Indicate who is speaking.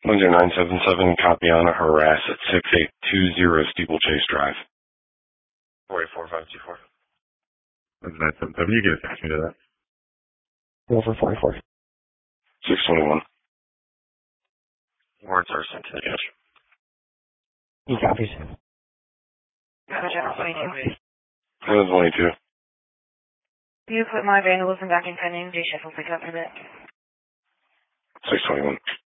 Speaker 1: 10977, copy on a harass at 6820 Steeplechase Drive.
Speaker 2: 484-524.
Speaker 3: 10977, you can attach me to that.
Speaker 4: Over 44.
Speaker 1: 621.
Speaker 2: Warrants are sent to the judge.
Speaker 4: He copies.
Speaker 5: General 22.
Speaker 1: 122.
Speaker 5: You put my vandalism back in pending. J. Sheffield pick up for that.
Speaker 1: 621.